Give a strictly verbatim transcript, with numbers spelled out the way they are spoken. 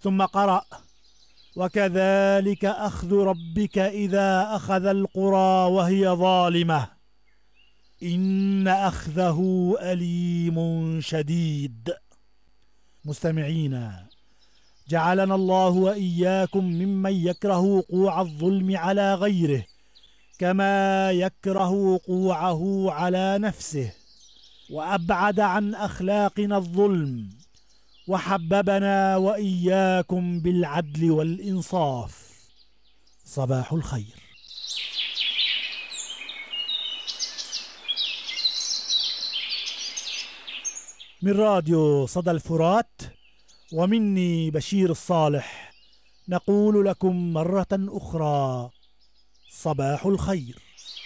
ثم قرأ: وكذلك أخذ ربك إذا أخذ القرى وهي ظالمة إن أخذه أليم شديد. مستمعينا، جعلنا الله وإياكم ممن يكره وقوع الظلم على غيره كما يكره وقوعه على نفسه، وأبعد عن أخلاقنا الظلم، وحببنا وإياكم بالعدل والإنصاف. صباح الخير. من راديو صدى الفرات ومني بشير الصالح نقول لكم مرة أخرى صباح الخير.